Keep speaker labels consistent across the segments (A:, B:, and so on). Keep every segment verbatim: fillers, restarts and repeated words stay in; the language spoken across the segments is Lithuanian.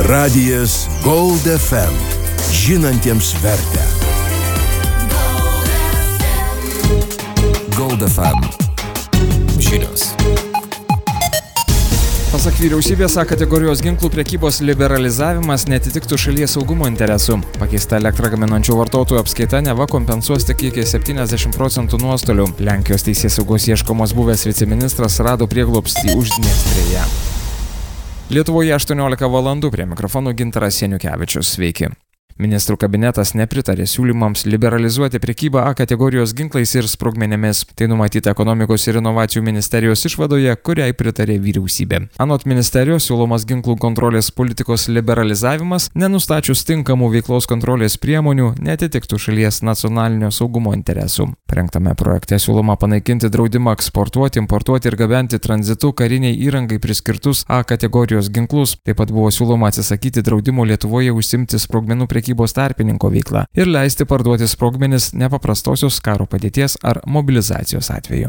A: Radijas Gold F M. Žinantiems vertę. Gold F M. Žinios.
B: Pasak vyriausybės, A kategorijos ginklų prekybos liberalizavimas netitiktų šalies saugumo interesų. Pakeista elektrą gaminančių vartotojų apskaita neva kompensuos tik iki septyniasdešimt procentų nuostolių. Lenkijos teisėsaugos ieškomas buvęs viceministras rado prieglobstį Uždniestrėje. Lietuvoje aštuoniolika valandų, prie mikrofonų Gintaras Janiukevičius. Sveiki. Ministrų kabinetas nepritarė siūlymams liberalizuoti prekybą A kategorijos ginklais ir sprogmenimis. Tai numatyta ekonomikos ir inovacijų ministerijos išvadoje, kuriai pritarė vyriausybė. Anot ministerijos siūlomas ginklų kontrolės politikos liberalizavimas, nenustačius tinkamų veiklos kontrolės priemonių, netitiktų šalies nacionalinio saugumo interesų. Parengtame projekte siūloma panaikinti draudimą eksportuoti, importuoti ir gabenti tranzitu kariniai įrangai priskirtus A kategorijos ginklus. Taip pat buvo siūloma atsisakyti draudimo Lietuvoje užsimti sprogmenų prekybos tarpininko veiklą ir leisti parduoti sprogmenis nepaprastosios karo padėties ar mobilizacijos atveju.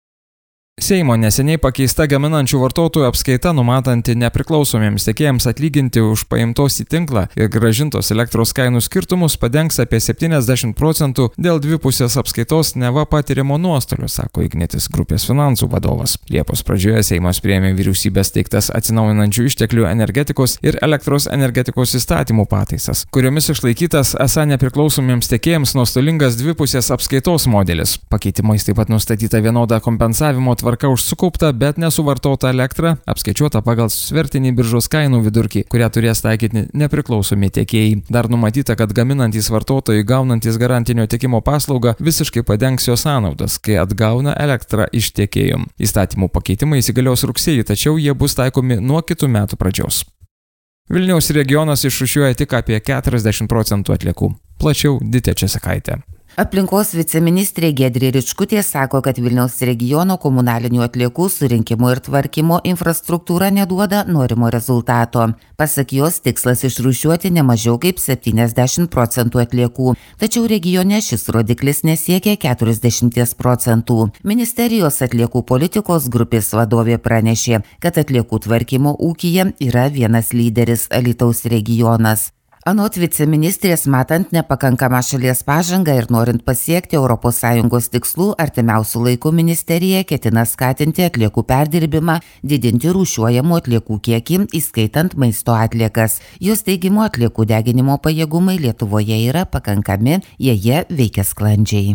B: Seimo neseniai pakeista gaminančių vartotojų apskaita, numatanti nepriklausomiems tiekėjams atlyginti už paimtos į tinklą ir grąžintos elektros kainų skirtumus, padengs apie septyniasdešimt procentų dėl dvipusės apskaitos neva patiriamo nuostolio, sako Ignitis grupės finansų vadovas. Liepos pradžioje Seimas priėmė vyriausybės teiktas atsinaujinančių išteklių energetikos ir elektros energetikos įstatymų pataisas, kuriomis išlaikytas esą nepriklausomiems tiekėjams nuostolingas dvipusės apskaitos modelis. Pakeitimais taip pat nustatyta vienoda kompensavimo tvarka tvarka už sukauptą, bet nesuvartotą elektrą, apskaičiuota pagal svertinį biržos kainų vidurkį, kurią turės taikyti nepriklausomi tiekėjai. Dar numatyta, kad gaminantys vartotojai gaunantys garantinio tiekimo paslaugą visiškai padengs jos sąnaudas, kai atgauna elektrą iš tiekėjų. Įstatymų pakeitimai įsigalios rugsėjį, tačiau jie bus taikomi nuo kitų metų pradžios. Vilniaus regionas išrūšiuoja tik apie keturiasdešimt procentų atliekų. Plačiau Ditė Česakaitė.
C: Aplinkos viceministrė Giedrė Ričkutė sako, kad Vilniaus regiono komunalinių atliekų surinkimo ir tvarkymo infrastruktūra neduoda norimo rezultato. Pasak jos, tikslas išrūšiuoti ne mažiau kaip septyniasdešimt procentų atliekų, tačiau regione šis rodiklis nesiekia keturiasdešimt procentų. Ministerijos atliekų politikos grupės vadovė pranešė, kad atliekų tvarkymo ūkyje yra vienas lyderis – Alytaus regionas. Anot viceministrės, matant nepakankamą šalies pažangą ir norint pasiekti Europos Sąjungos tikslų, artimiausių laikų ministerija ketina skatinti atliekų perdirbimą, didinti rūšiuojamų atliekų kiekį, įskaitant maisto atliekas. Jos teigimu, atliekų deginimo pajėgumai Lietuvoje yra pakankami, jie jie veikia sklandžiai.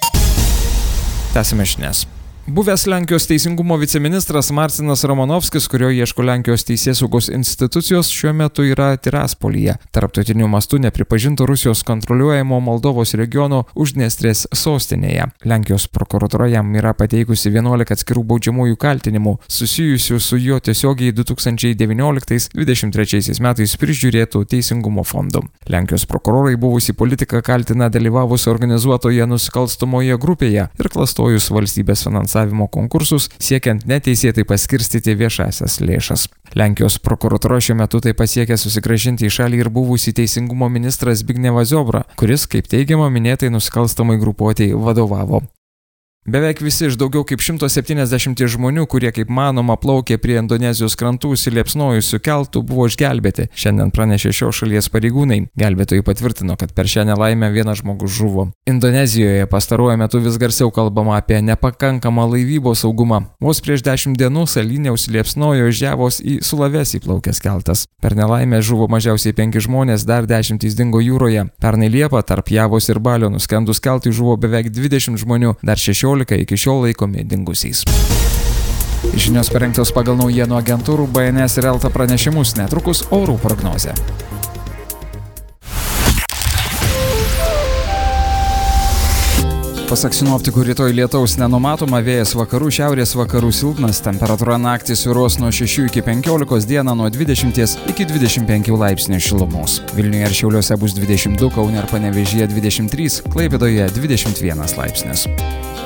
B: Tęsime žinias. Buvęs Lenkijos teisingumo viceministras Marcinas Romanovskis, kurio ieško Lenkijos teisėsaugos institucijos, šiuo metu yra Tiraspolyje, tarptautiniu mastu nepripažinto Rusijos kontroliuojamo Moldovos regiono Uždniestrės sostinėje. Lenkijos prokuratūra jam yra pateikusi vienuolika atskirų baudžiamųjų kaltinimų, susijusių su jo tiesiogiai du tūkstančiai devynioliktais dvidešimt trečiaisiais metais prižiūrėtų teisingumo fondu. Lenkijos prokurorai buvusį politiką kaltina dalyvavus organizuotoje nusikalstamoje grupėje ir klastojus valstybės finansavimą konkursus, siekiant neteisėtai paskirstyti viešasias lėšas. Lenkijos prokuratūra šiuo metu taip pasiekė susigrąžinti į šalį ir buvusį teisingumo ministrą Zbignevą Ziobrą, kuris, kaip teigiama, minėtai nusikalstamai grupuotei vadovavo. Beveik visi iš daugiau kaip šimto septyniasdešimt žmonių, kurie kaip manoma plaukė prie Indonezijos krantų užsiliepsnojusių keltų, buvo išgelbėti. Šiandien pranešė šios šalies pareigūnai. Gelbėtojai patvirtino, kad per šią nelaimę vienas žmogus žuvo. Indonezijoje pastaruoju metu vis garsiau kalbama apie nepakankamą laivybos saugumą. Vos prieš dešimt dienų salyne užsiliepsnojo iš Javos į Sulavesį plaukęs keltas. Per nelaimę žuvo mažiausiai penki žmonės, dar dešimtys dingo jūroje. Pernai Liepą tarp Javos ir Balio nuskendus keltui žuvo beveik dvidešimt žmonių, dar šešiolika iki šiol laikomi dingusiais. Žinios parengtos pagal naujienų agentūrų B N S ir Elta pranešimus, netrukus orų prognozė. Pasak sinoptikų, rytoj lietaus nenumatoma, vėjas vakarų šiaurės vakarų silpnas, temperatūra naktį svyruos nuo šešių iki penkiolikos, dieną nuo dvidešimt iki dvidešimt penkių laipsnių šilumos. Vilniuje ir Šiauliuose bus dvidešimt du, Kaune ir Panevėžyje dvidešimt trys, Klaipėdoje dvidešimt vienas laipsnis.